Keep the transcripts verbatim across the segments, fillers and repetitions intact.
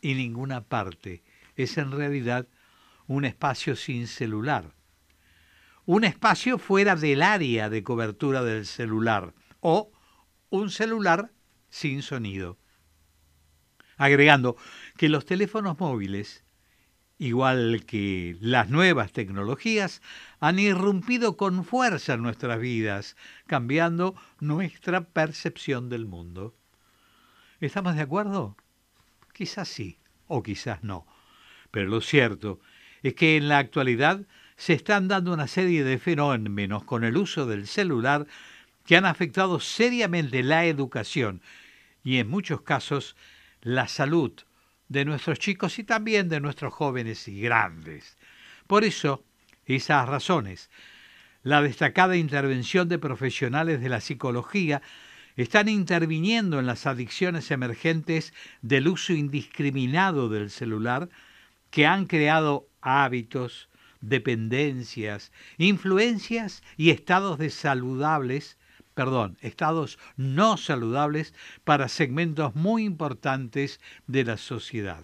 y ninguna parte es en realidad un espacio sin celular. Un espacio fuera del área de cobertura del celular o un celular sin sonido. Agregando que los teléfonos móviles, igual que las nuevas tecnologías, han irrumpido con fuerza en nuestras vidas, cambiando nuestra percepción del mundo. ¿Estamos de acuerdo? Quizás sí, o quizás no. Pero lo cierto es que en la actualidad se están dando una serie de fenómenos con el uso del celular que han afectado seriamente la educación y en muchos casos la salud de nuestros chicos y también de nuestros jóvenes y grandes. Por eso, esas razones, la destacada intervención de profesionales de la psicología están interviniendo en las adicciones emergentes del uso indiscriminado del celular que han creado hábitos, dependencias, influencias y estados de saludables, perdón, estados no saludables para segmentos muy importantes de la sociedad.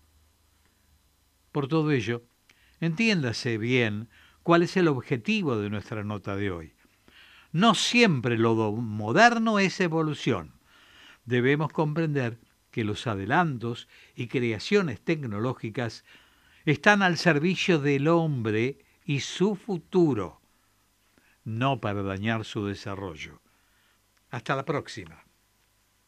Por todo ello, entiéndase bien cuál es el objetivo de nuestra nota de hoy. No siempre lo moderno es evolución. Debemos comprender que los adelantos y creaciones tecnológicas están al servicio del hombre y su futuro, no para dañar su desarrollo. Hasta la próxima.